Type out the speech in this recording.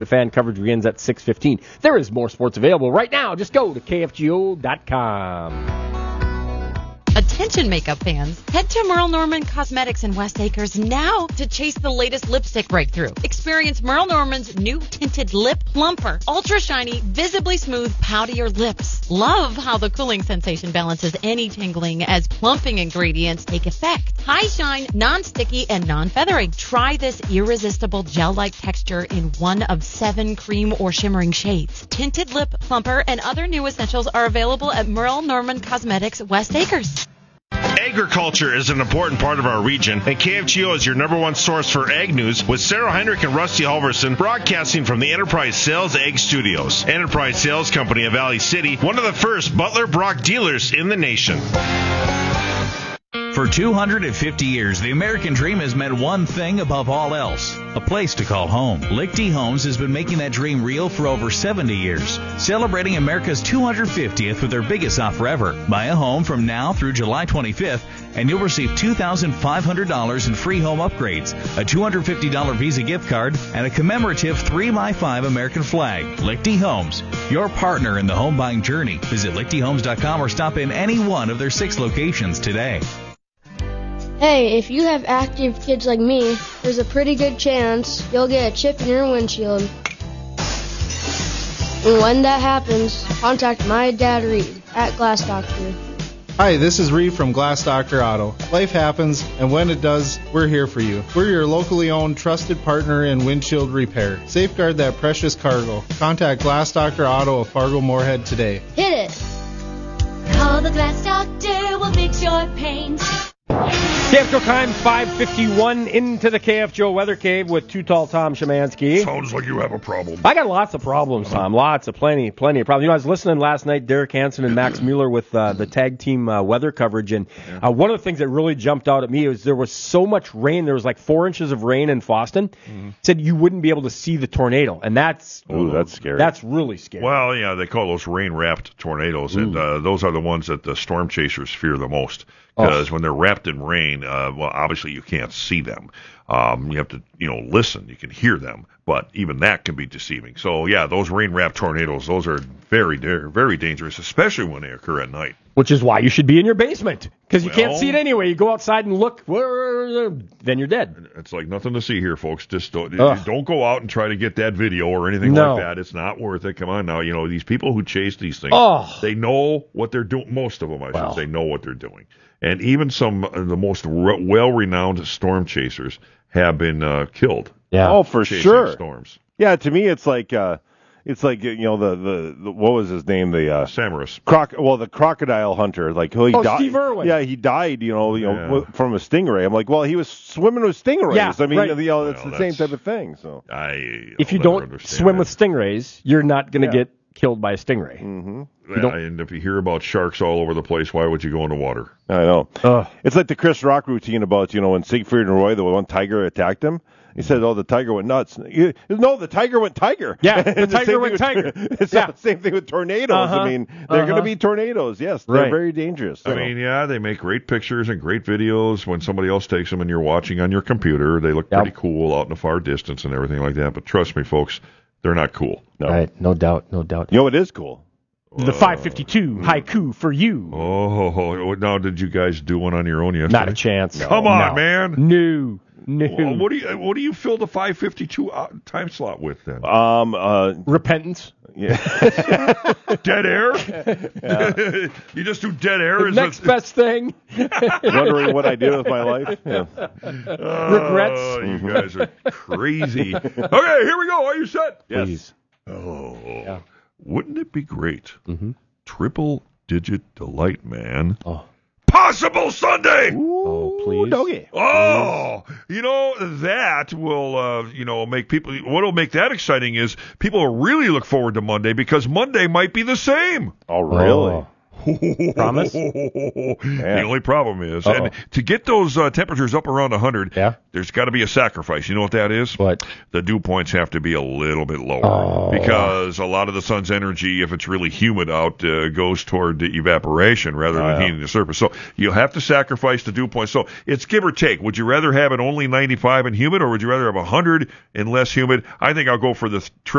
The fan coverage begins at 6:15. There is more sports available right now. Just go to KFGO.com. Attention makeup fans, head to Merle Norman Cosmetics in West Acres now to chase the latest lipstick breakthrough. Experience Merle Norman's new tinted lip plumper. Ultra shiny, visibly smooth, pouty lips. Love how the cooling sensation balances any tingling as plumping ingredients take effect. High shine, non-sticky, and non-feathery. Try this irresistible gel-like texture in one of 7 cream or shimmering shades. Tinted lip plumper and other new essentials are available at Merle Norman Cosmetics West Acres. Agriculture is an important part of our region, and KFGO is your number one source for ag news with Sarah Heinrich and Rusty Halverson broadcasting from the Enterprise Sales Ag Studios. Enterprise Sales Company of Valley City, one of the first Butler Brock dealers in the nation. For 250 years, the American dream has meant one thing above all else, a place to call home. Lichty Homes has been making that dream real for over 70 years, celebrating America's 250th with their biggest offer ever. Buy a home from now through July 25th, and you'll receive $2,500 in free home upgrades, a $250 Visa gift card, and a commemorative 3x5 American flag. Lichty Homes, your partner in the home buying journey. Visit lichtyhomes.com or stop in any one of their 6 locations today. Hey, if you have active kids like me, there's a pretty good chance you'll get a chip in your windshield. And when that happens, contact my dad Reed at Glass Doctor. Hi, this is Reed from Glass Doctor Auto. Life happens, and when it does, we're here for you. We're your locally owned, trusted partner in windshield repair. Safeguard that precious cargo. Contact Glass Doctor Auto of Fargo Moorhead today. Hit it! Call the Glass Doctor, we'll fix your paint. KFGO time, 5:51 into the KFGO Weather Cave with Too Tall Tom Szymanski. Sounds like you have a problem. I got lots of problems, Tom. Plenty of problems. You know, I was listening last night, Derek Hansen and Max Mueller with the tag team weather coverage, and one of the things that really jumped out at me was there was so much rain. There was like 4 inches of rain in Boston. Said you wouldn't be able to see the tornado, and that's scary. That's really scary. Well, yeah, they call those rain-wrapped tornadoes, and those are the ones that the storm chasers fear the most. Because when they're wrapped in rain, well, obviously you can't see them. You have to, listen. You can hear them, but even that can be deceiving. So, yeah, those rain-wrapped tornadoes, those are very, very dangerous, especially when they occur at night. Which is why you should be in your basement, because you can't see it anyway. You go outside and look, then you're dead. It's like nothing to see here, folks. Just don't go out and try to get that video or anything like that. It's not worth it. Come on now. These people who chase these things, they know what they're doing. Most of them, I should say, know what they're doing. And even some of the most well-renowned storm chasers have been killed. Yeah. Oh, for sure. Storms. Yeah, to me, it's like the what was his name? The Samaras. The crocodile hunter. Like Steve Irwin. Yeah, he died. From a stingray. I'm like, well, he was swimming with stingrays. Yeah, I mean, right. It's the same type of thing. So if you don't swim with stingrays, you're not going to get killed by a stingray. Mm-hmm. And if you hear about sharks all over the place, why would you go in the water? I know. It's like the Chris Rock routine about, when Siegfried and Roy, the one tiger attacked him. He said, the tiger went nuts. No, the tiger went tiger. Yeah, the tiger went tiger. It's the same thing with tornadoes. I mean, they're going to be tornadoes. Yes, they're very dangerous. I mean, they make great pictures and great videos when somebody else takes them and you're watching on your computer. They look pretty cool out in the far distance and everything like that. But trust me, folks, they're not cool. No. Right, no doubt. It is cool. The 552 haiku for you. Oh, now did you guys do one on your own yesterday? Not a chance. Come on, man. No. Well, what do you fill the 552 time slot with then? Repentance. Yeah. Dead air. Yeah. You just do dead air. Next best thing. Wondering what I did with my life. Yeah. Regrets. You guys are crazy. Okay, here we go. Are you set? Yes. Please. Oh. Yeah. Wouldn't it be great? Mm-hmm. Triple-digit delight, man. Oh. Possible Sunday! Oh, please. Doggy. Oh, that will, make people, what will make that exciting is people will really look forward to Monday because Monday might be the same. Oh, really? Promise? The only problem is, and to get those temperatures up around 100, there's got to be a sacrifice. You know what that is? What? The dew points have to be a little bit lower because a lot of the sun's energy, if it's really humid out, goes toward the evaporation rather than heating the surface. So you'll have to sacrifice the dew points. So it's give or take. Would you rather have it only 95 and humid, or would you rather have 100 and less humid? I think I'll go for the